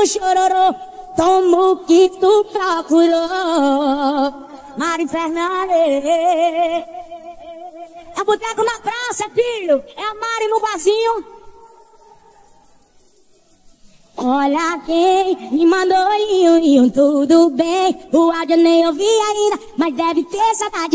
no chororô, tomo o que tu procurou. Mari Fernandes. É boteco na praça, filho. É a Mari no barzinho. Olha quem me mandou tudo bem. O áudio nem ouvi ainda, mas deve ter saudade.